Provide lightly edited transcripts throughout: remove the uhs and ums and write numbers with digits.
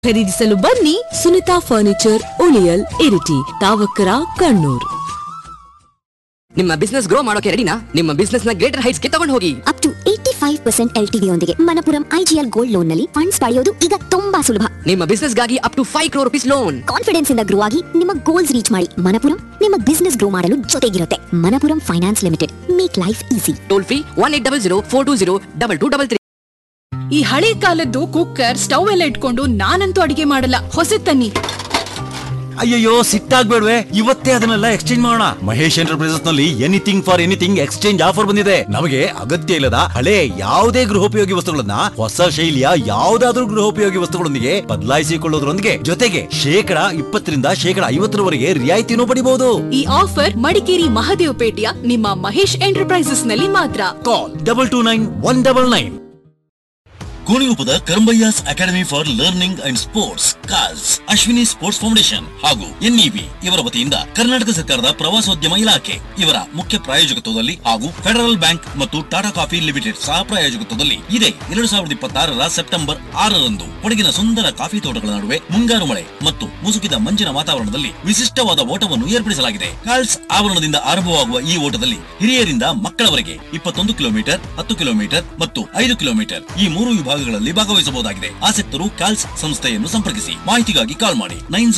ಖರೀದಿಸಲು ಬನ್ನಿ ಸುನಿತಾ ಫರ್ನಿಚರ್, ಉಳಿಯಲ್, ಇರಿಟಿ, ತಾವಕ್ಕರ, ಕಣ್ಣೂರ್. ನಿಮ್ಮ ಬಿಸ್ನೆಸ್ ಗ್ರೋ ಮಾಡೋಕೆ ರೆಡಿನಾ? ನಿಮ್ಮ ಬಿಸ್ನೆಸ್ ನ ಗ್ರೇಟರ್ ಹೈಟ್ಸ್ ಗೆ ತಗೊಂಡು ಹೋಗಿ. ಅಪ್ ಟು 85% LTV ಯೊಂದಿಗೆ ಮನಪುರಂ IGL ಗೋಲ್ಡ್ ಲೋನ್ ನಲ್ಲಿ ಫಂಡ್ಸ್ ಪಡೆಯೋದು ಈಗ ತುಂಬಾ ಸುಲಭ. ನಿಮ್ಮ ಬಿಸ್ನೆಸ್ ಗಾಗಿ up to 5 crore rupees loan. Confidence ಇಂದ ಗ್ರೋ ಆಗಿ ನಿಮ್ಮ ಗೋಲ್ಸ್ ರೀಚ್ ಮಾಡಿ. ಮನಪುರಂ ನಿಮ್ಮ ಬಿಸ್ನೆಸ್ ಗ್ರೋ ಮಾಡಲು ಜೊತೆಗಿರುತ್ತೆ. Manappuram finance limited, make life easy. Toll free 1800 420 2233. ಈ ಹಳೆ ಕಾಲದ್ದು ಕುಕ್ಕರ್, ಸ್ಟವ್ ಎಲ್ಲ ಇಟ್ಕೊಂಡು ನಾನಂತೂ ಅಡಿಗೆ ಮಾಡಲ್ಲ. ಹೊಸ ತನ್ನಿ. ಅಯ್ಯಯ್ಯೋ, ಸಿಟ್ಟಾಗ್ಬೇಡ್ವೆ, ಇವತ್ತೇ ಅದನ್ನೆಲ್ಲ ಎಕ್ಸ್ಚೇಂಜ್ ಮಾಡೋಣ. ಮಹೇಶ್ ಎಂಟರ್ಪ್ರೈಸಸ್ ನಲ್ಲಿ anything for anything exchange offer ಬಂದಿದೆ. ನಮಗೆ ಅಗತ್ಯ ಇಲ್ಲದ ಹಳೆ ಯಾವುದೇ ಗೃಹೋಪಯೋಗಿ ವಸ್ತುಗಳನ್ನ ಹೊಸ ಶೈಲಿಯ ಯಾವುದಾದ್ರೂ ಗೃಹೋಪಯೋಗಿ ವಸ್ತುಗಳೊಂದಿಗೆ ಬದಲಾಯಿಸಿಕೊಳ್ಳೋದ್ರೊಂದಿಗೆ ಜೊತೆಗೆ 20% ರಿಂದ 50% ರಿಯಾಯಿತಿನೂ ಪಡಿಬಹುದು. ಈ ಆಫರ್ ಮಡಿಕೇರಿ ಮಹದೇವಪೇಟೆಯ ನಿಮ್ಮ ಮಹೇಶ್ ಎಂಟರ್ಪ್ರೈಸಸ್ ನಲ್ಲಿ ಮಾತ್ರ. ಕಾಲ್ 229199. ಕೋಣಿಗೊಪ್ಪದ Karambayya's academy for learning and sports cos, Ashwini sports foundation ಹಾಗೂ NEB ಇವರ ವತಿಯಿಂದ ಕರ್ನಾಟಕ ಸರ್ಕಾರದ ಪ್ರವಾಸೋದ್ಯಮ ಇಲಾಖೆ ಇವರ ಮುಖ್ಯ ಪ್ರಾಯೋಜಕತ್ವದಲ್ಲಿ ಹಾಗೂ ಫೆಡರಲ್ ಬ್ಯಾಂಕ್ ಮತ್ತು ಟಾಟಾ ಕಾಫಿ ಲಿಮಿಟೆಡ್ ಸಹ ಪ್ರಾಯೋಜಕತ್ವದಲ್ಲಿ ಇದೇ 2026 ಸೆಪ್ಟೆಂಬರ್ 6ರಂದು ಕೊಡಗಿನ ಸುಂದರ ಕಾಫಿ ತೋಟಗಳ ನಡುವೆ ಮುಂಗಾರು ಮಳೆ ಮತ್ತು ಮುಸುಕಿದ ಮಂಜಿನ ವಾತಾವರಣದಲ್ಲಿ ವಿಶಿಷ್ಟವಾದ ಓಟವನ್ನು ಏರ್ಪಡಿಸಲಾಗಿದೆ. ಕಾಲ್ಸ್ ಆವರಣದಿಂದ ಆರಂಭವಾಗುವ ಈ ಓಟದಲ್ಲಿ ಹಿರಿಯರಿಂದ ಮಕ್ಕಳವರೆಗೆ 21 ಕಿಲೋಮೀಟರ್, 10 ಕಿಲೋಮೀಟರ್ ಮತ್ತು 5 ಕಿಲೋಮೀಟರ್ ಈ 3 ವಿಭಾಗಗಳಲ್ಲಿ ಭಾಗವಹಿಸಬಹುದಾಗಿದೆ. ಆಸಕ್ತರು ಕಾಲ್ಸ್ ಸಂಸ್ಥೆಯನ್ನು ಸಂಪರ್ಕಿಸಿ. ಮಾಹಿತಿಗಾಗಿ ಕಾಲ್ ಮಾಡಿ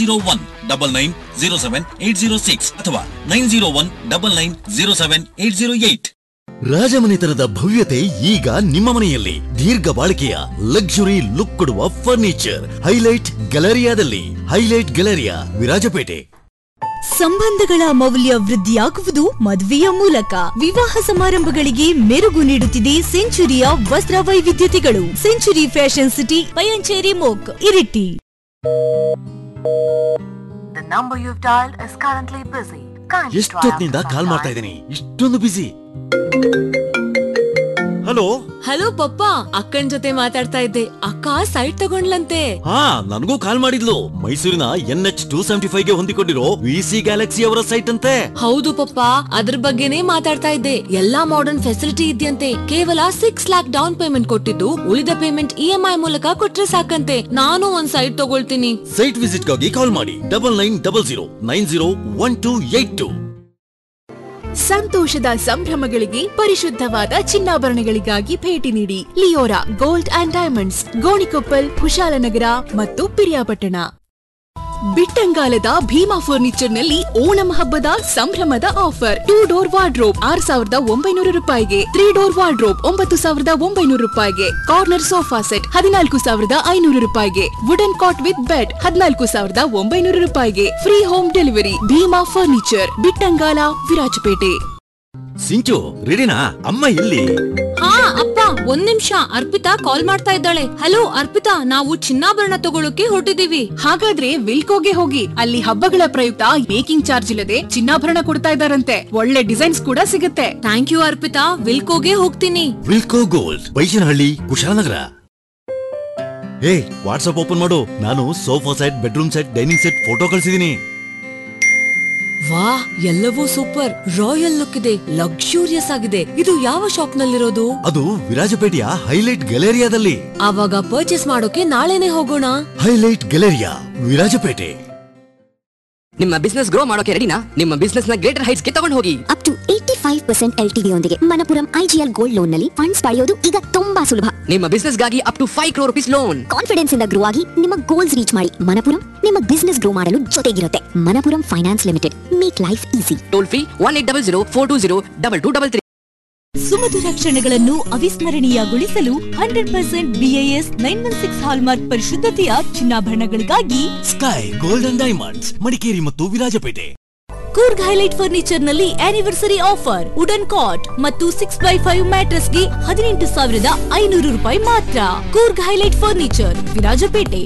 9019907806 ಅಥವಾ 9019907808. ರಾಜಮನೆತನದ ಭವ್ಯತೆ ಈಗ ನಿಮ್ಮ ಮನೆಯಲ್ಲಿ. ದೀರ್ಘ ಬಾಳಿಕೆಯ ಲಕ್ಸುರಿ ಲುಕ್ ಕೊಡುವ furniture highlight ಗ್ಯಾಲರಿಯಾದಲ್ಲಿ. Highlight Galleria, Virajpet. ಸಂಬಂಧಗಳ ಮೌಲ್ಯ ವೃದ್ಧಿಯಾಗುವುದು ಮದುವೆಯ ಮೂಲಕ. ವಿವಾಹ ಸಮಾರಂಭಗಳಿಗೆ ಮೆರುಗು ನೀಡುತ್ತಿದೆ ಸೆಂಚುರಿಯ ವಸ್ತ್ರ ವೈವಿಧ್ಯತೆಗಳು. Century fashion city, Payanchery ಮೋಕ್, Iritty. ಎಷ್ಟೊತ್ತಿನಿಂದ ಕಾಲ್ ಮಾಡ್ತಾ ಇದ್ದೀನಿ, ಇಷ್ಟೊಂದು ಬಿಸಿ. ಹಲೋ ಹಲೋ ಪಪ್ಪ, ಅಕ್ಕನ್ ಜೊತೆ ಮಾತಾಡ್ತಾ ಇದ್ದೆ. ಅಕ್ಕ ಸೈಟ್ ತಗೊಂಡ್ಲಂತೆ. ಹಾ, ನನಗೂ ಕಾಲ್ ಮಾಡಿದ್ಲು. ಮೈಸೂರಿನ NH275 ಗೆ ಹೊಂದಿಕೊಂಡಿರೋ VC ಗ್ಯಾಲಕ್ಸಿ ಅವರ ಸೈಟ್ ಅಂತೆ. ಹೌದು ಪಪ್ಪ, ಅದ್ರ ಬಗ್ಗೆನೇ ಮಾತಾಡ್ತಾ ಇದ್ದೆ. ಎಲ್ಲಾ ಮಾಡರ್ನ್ ಫೆಸಿಲಿಟಿ ಇದೆಯಂತೆ. ಕೇವಲ 6 lakhs ಡೌನ್ ಪೇಮೆಂಟ್ ಕೊಟ್ಟಿದ್ದು ಉಳಿದ ಪೇಮೆಂಟ್ EMI ಮೂಲಕ ಕೊಟ್ರೆ ಸಾಕಂತೆ. ನಾನು ಒಂದ್ ಸೈಟ್ ತಗೊಳ್ತೀನಿ. ಸೈಟ್ ವಿಸಿಟ್ ಗಾಗಿ ಕಾಲ್ ಮಾಡಿ 9900901282. ಸಂತೋಷದ ಸಂಭ್ರಮಗಳಿಗೆ ಪರಿಶುದ್ಧವಾದ ಚಿನ್ನಾಭರಣಗಳಿಗಾಗಿ ಭೇಟಿ ನೀಡಿ Leora gold and diamonds, Gonikoppal, Kushalnagar ಮತ್ತು ಪಿರಿಯಾಪಟ್ಟಣ. ಬಿಟ್ಟಂಗಾಲದ ಭೀಮಾ ಫರ್ನಿಚರ್ ನಲ್ಲಿ ಓಣಂ ಹಬ್ಬದ ಸಂಭ್ರಮದ ಆಫರ್. 2 ಡೋರ್ ವಾರ್ಡ್ರೋಬ್ 6900 ರೂಪಾಯಿಗೆ, 3 ಡೋರ್ ವಾರ್ಡ್ರೋಬ್ 9900 ರೂಪಾಯಿಗೆ, ಕಾರ್ನರ್ ಸೋಫಾ ಸೆಟ್ 14500 ರೂಪಾಯಿಗೆ, ವುಡನ್ ಕಾಟ್ ವಿತ್ ಬೆಡ್ 14900 ರೂಪಾಯಿಗೆ. Free home delivery. Bima furniture, Bittangala, Virajpet. ಸಿಂಚು, ರೆಡಿನಾ? ಅಮ್ಮ ಎಲ್ಲಿ? ಹಾ ಅಪ್ಪ, ಒಂದ್ ನಿಮಿಷ. ಅರ್ಪಿತಾ ಕಾಲ್ ಮಾಡ್ತಾ ಇದ್ದಾಳೆ. ಹಲೋ ಅರ್ಪಿತಾ, ನಾವು ಚಿನ್ನಾಭರಣ ತಗೊಳಕ್ಕೆ ಹೊರಟಿದೀವಿ. ಹಾಗಾದ್ರೆ ವಿಲ್ಕೋಗೆ ಹೋಗಿ. ಅಲ್ಲಿ ಹಬ್ಬಗಳ ಪ್ರಯುಕ್ತ ಮೇಕಿಂಗ್ ಚಾರ್ಜ್ ಇಲ್ಲದೆ ಚಿನ್ನಾಭರಣ ಕೊಡ್ತಾ ಇದ್ದಾರಂತೆ. ಒಳ್ಳೆ ಡಿಸೈನ್ಸ್ ಕೂಡ ಸಿಗುತ್ತೆ. ಥ್ಯಾಂಕ್ ಯು ಅರ್ಪಿತಾ, ವಿಲ್ಕೋಗೆ ಹೋಗ್ತೀನಿ. ವಿಲ್ಕೋ ಗೋಲ್ಡ್, ಬೈಶನಹಳ್ಳಿ, ಕುಶಾಲನಗರ. ಹೇ, ವಾಟ್ಸ್ಆಪ್ ಓಪನ್ ಮಾಡು. ನಾನು sofa set, bedroom set, dining set photo ಕಳಿಸಿದೀನಿ. ವಾ, ಎಲ್ಲವೂ ಸೂಪರ್. ರಾಯಲ್ ಲುಕ್ ಇದೆ, ಲಕ್ಸುರಿಯಸ್ ಆಗಿದೆ. ಇದು ಯಾವ ಶಾಪ್ ನಲ್ಲಿರೋದು? ಅದು ವಿರಾಜಪೇಟೆಯ ಹೈಲೈಟ್ ಗ್ಯಾಲರಿಯಾದಲ್ಲಿ. ಆವಾಗ ಪರ್ಚೇಸ್ ಮಾಡೋಕೆ ನಾಳೆನೆ ಹೋಗೋಣ. Highlight Galleria, Virajpet. ನಿಮ್ಮ ಬಿಸ್ನೆಸ್ ಗ್ರೋ ಮಾಡೋಕೆ ರೆಡಿನಾ? ನಿಮ್ಮ ಬಿಸ್ನೆಸ್ ನ ಗ್ರೇಟರ್ ಹೈಟ್ಸ್ ಗೆ ತಗೊಂಡು ಹೋಗಿ. ಅಪ್ ಟು 85% LTV ಯೊಂದಿಗೆ ಮನಪುರಂ IGL ಗೋಲ್ಡ್ ಲೋನ್ ನಲ್ಲಿ ಫಂಡ್ಸ್ ಪಡೆಯೋದು ಈಗ ತುಂಬಾ ಸುಲಭ. ನಿಮ್ಮ ಬಿಸ್ನೆಸ್ ಗಾಗಿ up to 5 crore rupees loan. Confidence ಇಂದ ಗ್ರೋ ಆಗಿ ನಿಮ್ಮ ಗೋಲ್ಸ್ ರೀಚ್ ಮಾಡಿ. ಮನಪುರಂ ನಿಮ್ಮ ಬಿಸ್ನೆಸ್ ಗ್ರೋ ಮಾಡಲು ಜೊತೆಗಿರುತ್ತೆ. Manappuram finance limited, make life easy. Toll free 1800 420 2233. ಸುಮಧುರ ಕ್ಷಣಗಳನ್ನು ಅವಿಸ್ಮರಣೀಯಗೊಳಿಸಲು 100% BIS 916 hallmark ಪರಿಶುದ್ಧತೆಯ ಚಿನ್ನಾಭರಣಗಳಿಗಾಗಿ sky gold and diamonds, Madikeri ಮತ್ತು ವಿರಾಜಪೇಟೆ. ಕೂರ್ಗ್ ಹೈಲೈಟ್ ಫರ್ನಿಚರ್ ನಲ್ಲಿ ಆನಿವರ್ಸರಿ ಆಫರ್. ವುಡನ್ ಕಾಟ್ ಮತ್ತು 6x5 ಮ್ಯಾಟ್ರೆಸ್ ಗೆ 18500 ರೂಪಾಯಿ ಮಾತ್ರ. Coorg highlight furniture, Virajpet.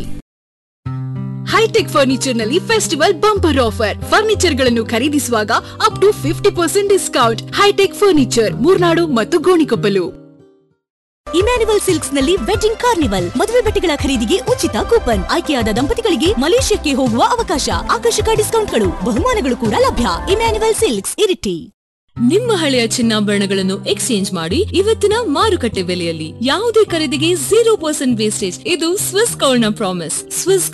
High tech furniture ನಲ್ಲಿ ಫೆಸ್ಟಿವಲ್ ಬಂಪರ್ ಆಫರ್. ಫರ್ನಿಚರ್ ಗಳನ್ನು ಖರೀದಿಸುವಾಗ up to 50% discount. High tech furniture, Murnad ಮತ್ತು ಗೋಣಿಕೊಪ್ಪಲು. ಇಮ್ಯಾನ್ಯುವಲ್ ಸಿಲ್ಕ್ಸ್ ನಲ್ಲಿ ವೆಡ್ಡಿಂಗ್ ಕಾರ್ನಿವಲ್. ಮದುವೆ ಬಟ್ಟೆಗಳ ಖರೀದಿಗೆ ಉಚಿತ ಕೂಪನ್. ಆಯ್ಕೆಯಾದ ದಂಪತಿಗಳಿಗೆ ಮಲೇಷ್ಯಾಕ್ಕೆ ಹೋಗುವ ಅವಕಾಶ. ಆಕರ್ಷಕ ಡಿಸ್ಕೌಂಟ್ಗಳು, ಬಹುಮಾನಗಳು ಕೂಡ ಲಭ್ಯ. Emmanuel silks, Iritty. ನಿಮ್ಮ ಹಳೆಯ ಚಿನ್ನಾಭರಣಗಳನ್ನು ಎಕ್ಸ್ಚೇಂಜ್ ಮಾಡಿ ಇವತ್ತಿನ ಮಾರುಕಟ್ಟೆ ಬೆಲೆಯಲ್ಲಿ. ಯಾವುದೇ ಖರೀದಿಗೆ 0% ವೇಸ್ಟೇಜ್. ಇದು ಸ್ವಿಸ್ ಗೋಲ್ಡ್ ನ ಪ್ರಾಮಿಸ್. ಸ್ವಿಸ್